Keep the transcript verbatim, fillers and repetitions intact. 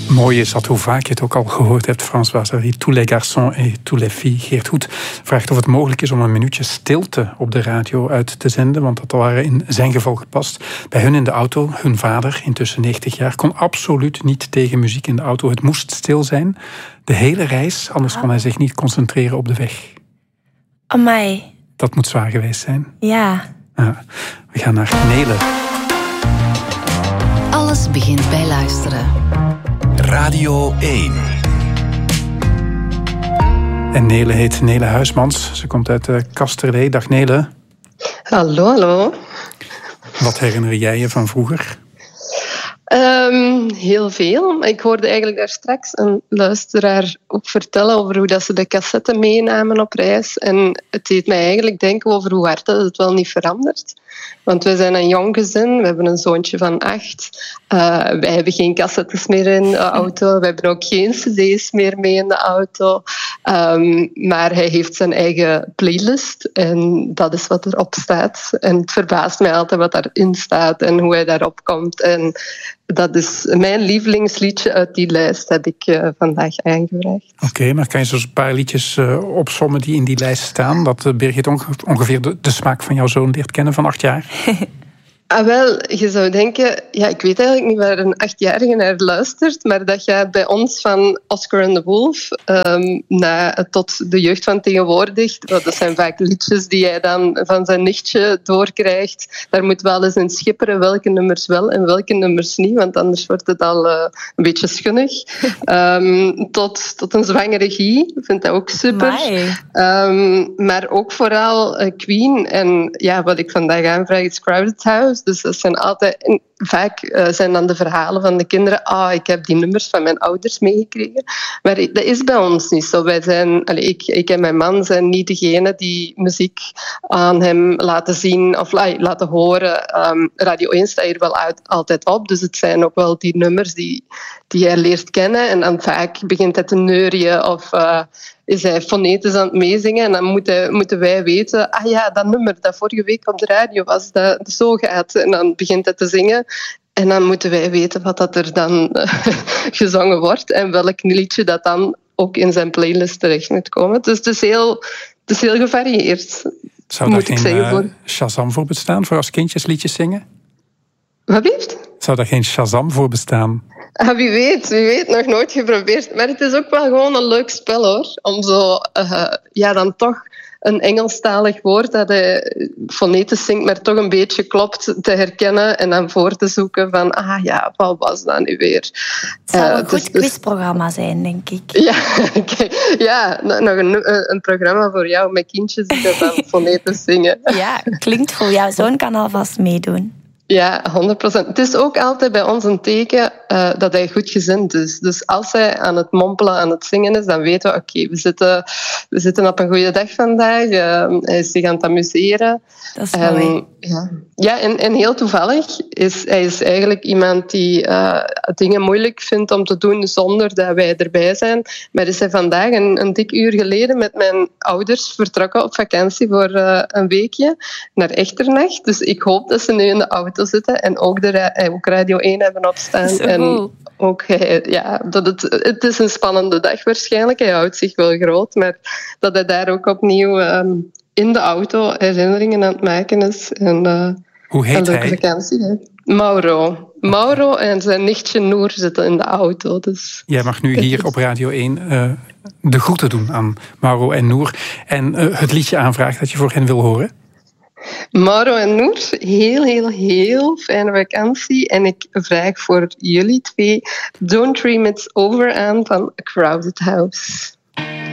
Mooi is dat, hoe vaak je het ook al gehoord hebt, Françoise Hardy. Tous les garçons et tous les filles. Geert Hoed vraagt of het mogelijk is om een minuutje stilte op de radio uit te zenden, want dat waren in zijn geval gepast. Bij hun in de auto, hun vader, intussen negentig jaar, kon absoluut niet tegen muziek in de auto. Het moest stil zijn. De hele reis, anders kon hij zich niet concentreren op de weg. Amai. Dat moet zwaar geweest zijn. Ja. ja. We gaan naar Nele. Alles begint bij luisteren. Radio één. En Nele heet Nele Huismans. Ze komt uit uh, Kasterlee. Dag Nele. Hallo, hallo. Wat herinner jij je van vroeger? Um, heel veel. Ik hoorde eigenlijk daar straks een luisteraar ook vertellen over hoe dat ze de cassette meenamen op reis. En het deed mij eigenlijk denken over hoe hard dat het wel niet verandert. Want we zijn een jong gezin, we hebben een zoontje van acht. Uh, wij hebben geen cassettes meer in de auto. We hebben ook geen cd's meer mee in de auto. Um, maar hij heeft zijn eigen playlist en dat is wat erop staat. En het verbaast mij altijd wat daarin staat en hoe hij daarop komt. En dat is mijn lievelingsliedje uit die lijst, heb ik uh, vandaag aangevraagd. Oké, okay, maar kan je zo'n paar liedjes uh, opsommen die in die lijst staan? Dat uh, Birgit ongeveer de, de smaak van jouw zoon leert kennen van acht jaar? Ah, wel, je zou denken, ja, ik weet eigenlijk niet waar een achtjarige naar luistert, maar dat gaat bij ons van Oscar and the Wolf um, naar, tot de jeugd van tegenwoordig. Dat zijn vaak liedjes die hij dan van zijn nichtje doorkrijgt. Daar moet wel eens in schipperen welke nummers wel en welke nummers niet, want anders wordt het al uh, een beetje schunnig. Um, tot, tot een zwangere Guy, vind dat ook super. Um, maar ook vooral uh, Queen en ja, wat ik vandaag aanvraag is Crowded House. Dus dat zijn altijd, vaak uh, zijn dan de verhalen van de kinderen. Ah, ik heb die nummers van mijn ouders meegekregen. Maar dat is bij ons niet zo. Wij zijn, allez, ik, ik en mijn man zijn niet degene die muziek aan hem laten zien of laten horen. Um, Radio één staat hier wel uit, altijd op. Dus het zijn ook wel die nummers die, die hij leert kennen. En dan vaak begint hij te neurien of Uh, is hij fonetisch aan het meezingen en dan moeten, moeten wij weten, ah ja, dat nummer dat vorige week op de radio was, dat zo gaat. En dan begint hij te zingen en dan moeten wij weten wat dat er dan uh, gezongen wordt en welk liedje dat dan ook in zijn playlist terecht moet komen. Dus het is heel, het is heel gevarieerd. Zou daar geen uh, voor... Shazam voor bestaan, voor als kindjes liedjes zingen? Wat heeft? Zou daar geen Shazam voor bestaan? Ah, wie weet, wie weet, nog nooit geprobeerd. Maar het is ook wel gewoon een leuk spel, hoor. Om zo, uh, ja, dan toch een Engelstalig woord dat hij fonetisch zingt, maar toch een beetje klopt, te herkennen en dan voor te zoeken van, ah ja, wat was dat nu weer? Het zou een uh, goed dus, quizprogramma zijn, denk ik. Ja, okay. ja nog een, een programma voor jou met kindjes die dat dan fonetisch zingen. Ja, klinkt goed. Jouw zoon kan alvast meedoen. Ja, honderd procent. Het is ook altijd bij ons een teken uh, dat hij goed gezind is. Dus als hij aan het mompelen, aan het zingen is, dan weten we, oké, okay, we, zitten, we zitten op een goede dag vandaag. Uh, hij is zich aan het amuseren. Dat is mooi. Um, ja, ja en, en heel toevallig is hij is eigenlijk iemand die uh, dingen moeilijk vindt om te doen zonder dat wij erbij zijn. Maar is hij vandaag een, een dik uur geleden met mijn ouders vertrokken op vakantie voor uh, een weekje naar Echternach. Dus ik hoop dat ze nu in de auto zitten en ook, de, ook Radio één hebben opstaan. Zo. En ook, ja, dat het, het is een spannende dag waarschijnlijk. Hij houdt zich wel groot, maar dat hij daar ook opnieuw um, in de auto herinneringen aan het maken is. En, uh, Hoe heet een leuke hij? Vakantie, hè. Mauro. Mauro en zijn nichtje Noor zitten in de auto. Dus. Jij mag nu hier op Radio één uh, de groeten doen aan Mauro en Noor. En uh, het liedje aanvragen dat je voor hen wil horen. Mauro en Noor, heel, heel, heel fijne vakantie. En ik vraag voor jullie twee Don't Dream It's Over aan van A Crowded House.